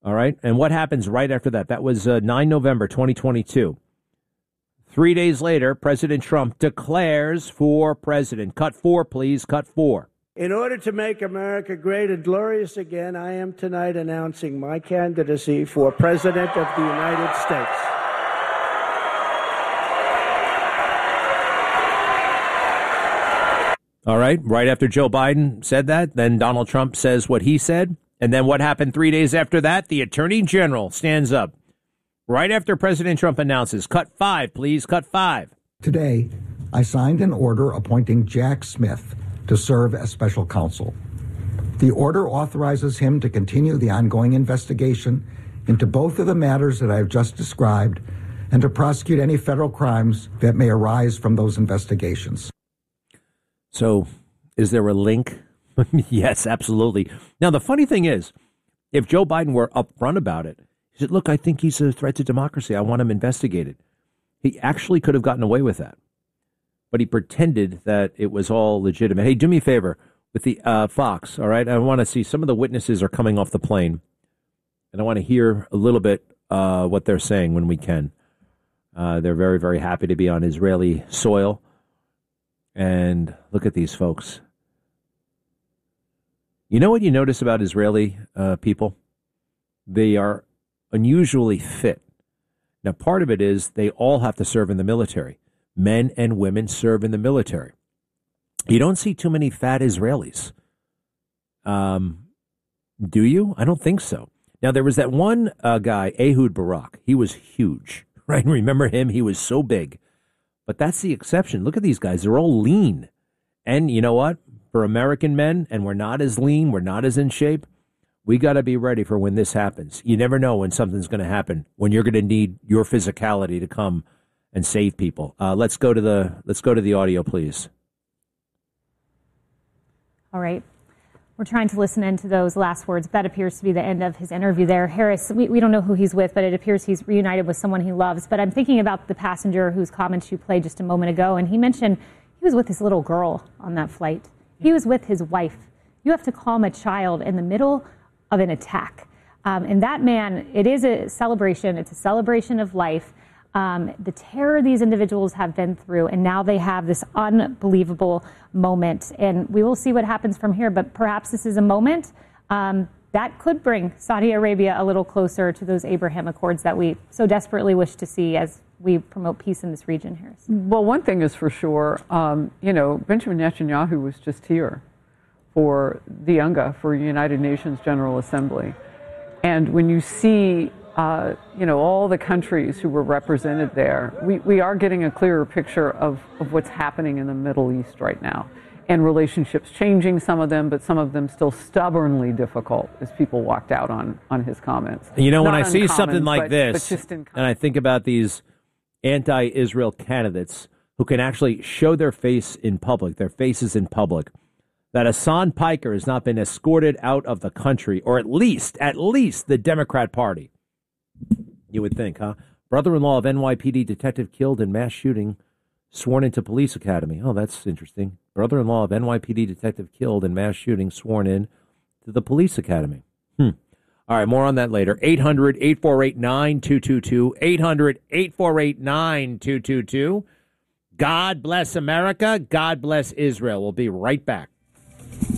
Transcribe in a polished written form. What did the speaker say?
All right. And what happens right after that? That was 9 November 2022. 3 days later, President Trump declares for president. Cut 4, please. Cut 4. In order to make America great and glorious again, I am tonight announcing my candidacy for President of the United States. All right. Right after Joe Biden said that, then Donald Trump says what he said. And then what happened 3 days after that? The Attorney General stands up. Right after President Trump announces, cut 5, please. Cut 5. Today, I signed an order appointing Jack Smith to serve as special counsel. The order authorizes him to continue the ongoing investigation into both of the matters that I have just described and to prosecute any federal crimes that may arise from those investigations. So is there a link? Yes, absolutely. Now, the funny thing is, if Joe Biden were upfront about it, he said, look, I think he's a threat to democracy. I want him investigated. He actually could have gotten away with that. But he pretended that it was all legitimate. Hey, do me a favor with the Fox, all right? I want to see some of the witnesses are coming off the plane. And I want to hear a little bit what they're saying when we can. They're very, very happy to be on Israeli soil. And look at these folks. You know what you notice about Israeli people? They are unusually fit. Now, part of it is they all have to serve in the military. Men and women serve in the military. You don't see too many fat Israelis. Do you? I don't think so. Now, there was that one guy, Ehud Barak. He was huge, right? Remember him? He was so big. But that's the exception. Look at these guys. They're all lean. And you know what? For American men, and we're not as lean, we're not as in shape, we got to be ready for when this happens. You never know when something's going to happen, when you're going to need your physicality to come and save people. Let's go to the audio, please. All right. We're trying to listen into those last words. That appears to be the end of his interview there. Harris, we don't know who he's with, but it appears he's reunited with someone he loves. But I'm thinking about the passenger whose comments you played just a moment ago, and he mentioned he was with his little girl on that flight. He was with his wife. You have to calm a child in the middle of an attack. And that man, it is a celebration. It's a celebration of life. The terror these individuals have been through, and now they have this unbelievable moment. And we will see what happens from here. But perhaps this is a moment that could bring Saudi Arabia a little closer to those Abraham Accords that we so desperately wish to see as we promote peace in this region, Harris. Well, one thing is for sure, Benjamin Netanyahu was just here for the UNGA, for United Nations General Assembly. And when you see, all the countries who were represented there, we are getting a clearer picture of what's happening in the Middle East right now. And relationships changing, some of them, but some of them still stubbornly difficult as people walked out on his comments. You know, when I see something like this, and I think about these anti-Israel candidates who can actually show their faces in public, that Hassan Piker has not been escorted out of the country, or at least the Democrat Party. You would think, huh? Brother-in-law of NYPD detective killed in mass shooting, sworn into police academy. Oh, that's interesting. Brother-in-law of NYPD detective killed in mass shooting, sworn in to the police academy. All right, more on that later. 800-848-9222. 800-848-9222. God bless America. God bless Israel. We'll be right back.